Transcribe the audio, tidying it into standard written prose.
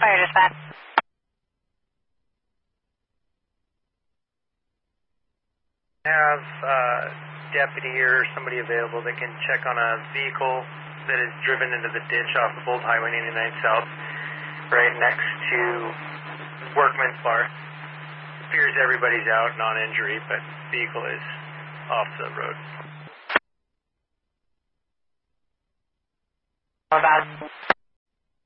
Fire dispatch. Have deputy or somebody available that can check on a vehicle that is driven into the ditch off of Old Highway 99 South, right next to Workman's Bar. It appears everybody's out, non-injury, but vehicle is off the road. About